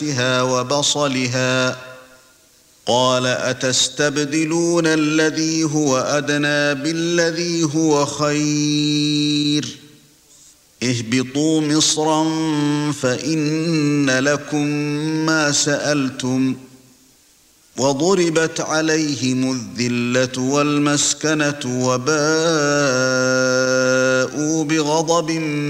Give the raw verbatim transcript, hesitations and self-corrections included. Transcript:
وسمعها وبصرها قال أتستبدلون الذي هو أدنى بالذي هو خير اهبطوا مصرا فإن لكم ما سألتم وضربت عليهم الذلة والمسكنة وباءوا بغضب